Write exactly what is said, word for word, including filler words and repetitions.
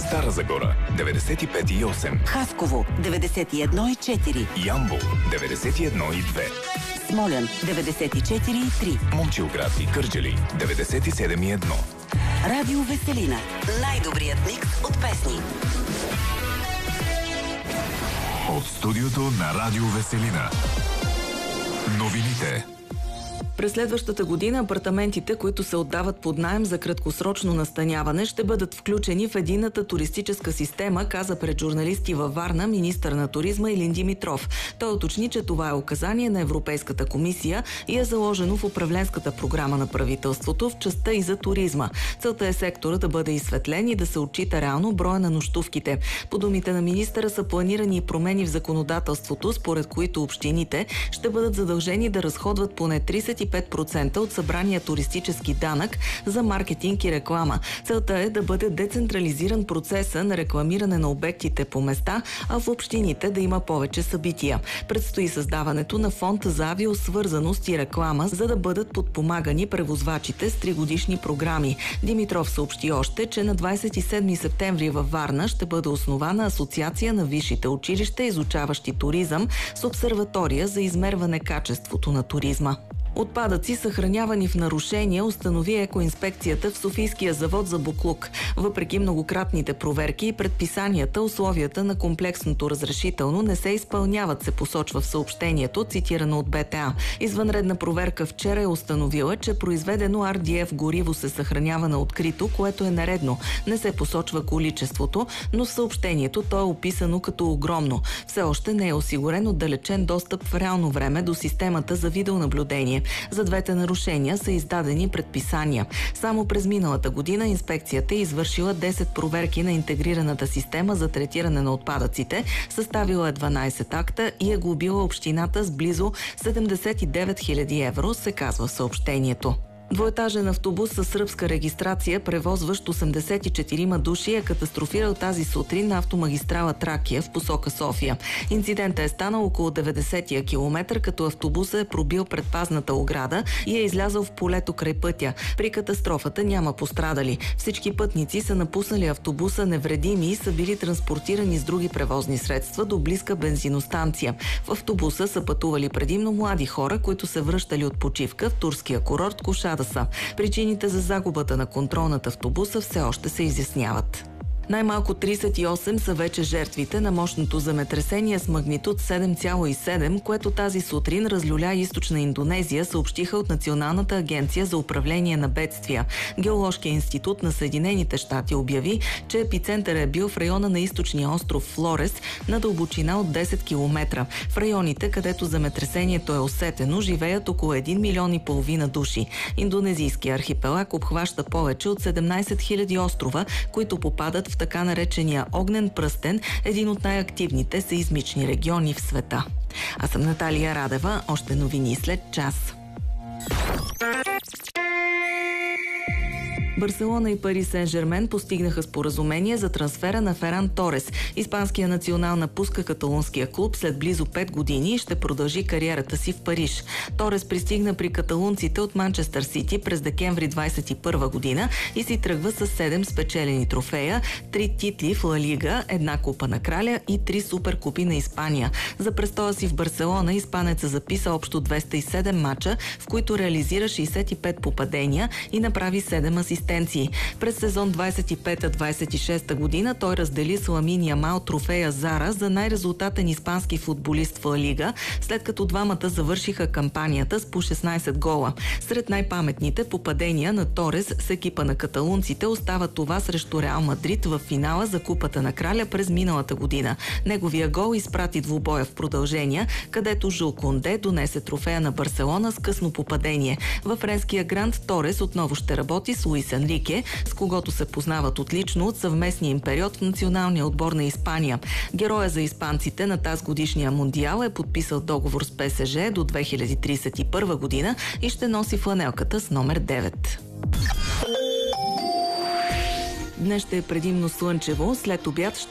Стара Загора деветдесет и пет и осем, Хасково деветдесет и едно и четири, Ямбол деветдесет и едно и две, Смолян деветдесет и четири и три, Момчилград и Кърджали деветдесет и седем и едно. Радио Веселина. Най-добрият микс от песни. От студиото на Радио Веселина. Новините. През следващата година апартаментите, които се отдават под наем за краткосрочно настаняване, ще бъдат включени в единната туристическа система, каза пред журналисти във Варна министър на туризма Илин Димитров. Той уточни, че това е указание на Европейската комисия и е заложено в управленската програма на правителството в частта и за туризма. Целта е сектора да бъде изсветлен и да се отчита реално броя на нощувките. По думите на министъра са планирани и промени в законодателството, според които общините ще бъдат задължени да разходват поне тридесет и пет процента от събрания туристически данък за маркетинг и реклама. Целта е да бъде децентрализиран процеса на рекламиране на обектите по места, а в общините да има повече събития. Предстои създаването на фонд за авиосвързаност и реклама, за да бъдат подпомагани превозвачите с тригодишни програми. Димитров съобщи още, че на двадесет и седми септември във Варна ще бъде основана Асоциация на висшите училища, изучаващи туризъм, с обсерватория за измерване качеството на туризма. Отпадъци, съхранявани в нарушения, установи екоинспекцията в Софийския завод за буклук. Въпреки многократните проверки и предписанията, условията на комплексното разрешително не се изпълняват, се посочва в съобщението, цитирано от Б Т А. Извънредна проверка вчера е установила, че произведено Ар Ди Еф гориво се съхранява на открито, което е нередно. Не се посочва количеството, но в съобщението то е описано като огромно. Все още не е осигурен отдалечен достъп в реално време до системата за видеонаблюдение. За двете нарушения са издадени предписания. Само през миналата година инспекцията е извършила десет проверки на интегрираната система за третиране на отпадъците, съставила е дванадесет акта и е глобила общината с близо седемдесет и девет хиляди евро, се казва в съобщението. Двоетажен автобус със сръбска регистрация, превозващ осемдесет и четирима души, е катастрофирал тази сутрин на автомагистрала Тракия в посока София. Инцидентът е станал около деветдесетия километър, като автобусът е пробил предпазната ограда и е излязъл в полето край пътя. При катастрофата няма пострадали. Всички пътници са напуснали автобуса невредими и са били транспортирани с други превозни средства до близка бензиностанция. В автобуса са пътували предимно млади хора, които се връщали от почивка в турския курорт Кушада. Причините за загубата на контрол над автобуса все още се изясняват. Най-малко тридесет и осем са вече жертвите на мощното земетресение с магнитуд седем цяло и седем, което тази сутрин разлюля източна Индонезия, съобщиха от Националната агенция за управление на бедствия. Геоложкият институт на Съединените щати обяви, че епицентърът е бил в района на източния остров Флорес на дълбочина от десет километра. В районите, където земетресението е усетено, живеят около един милион и половина души. Индонезийският архипелаг обхваща повече от седемнадесет хиляди острова, които попадат в така наречения огнен пръстен, един от най-активните сеизмични региони в света. Аз съм Наталия Радева, още новини след час. Барселона и Пари Сен-Жермен постигнаха споразумение за трансфера на Феран Торес. Испанския национал напуска каталунския клуб след близо пет години и ще продължи кариерата си в Париж. Торес пристигна при каталунците от Манчестър Сити през декември двадесет и първа година и си тръгва с седем спечелени трофея, три титли в Ла Лига, една купа на краля и три суперкупи на Испания. За престоя си в Барселона испанеца записа общо двеста и седем мача, в които реализира шейсет и пет попадения и направи седем асистенции. През сезон двадесет и пета двадесет и шеста година той раздели с Ламин Ямал трофея Зара за най-резултатен испански футболист в Ла Лига, след като двамата завършиха кампанията с по шестнадесет гола. Сред най-паметните попадения на Торес с екипа на каталунците остава това срещу Реал Мадрид в финала за Купата на краля през миналата година. Неговия гол изпрати двубоя в продължение, където Жул Конде донесе трофея на Барселона с късно попадение. Във френския гранд Торес отново ще работи с Луис Енрике, с когото се познават отлично от съвместния им период в националния отбор на Испания. Героя за испанците на тази годишния мундиал е подписал договор с Пе Ес Же до две хиляди тридесет и първа година и ще носи фланелката с номер девет. Днес ще е предимно слънчево, след обяд ще